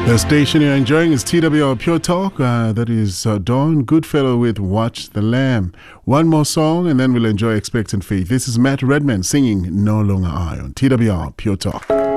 The station you're enjoying is TWR Pure Talk. That is Dawn Goodfellow with Watch the Lamb. One more song and then we'll enjoy Expectant Faith. This is Matt Redman singing No Longer I on TWR Pure Talk.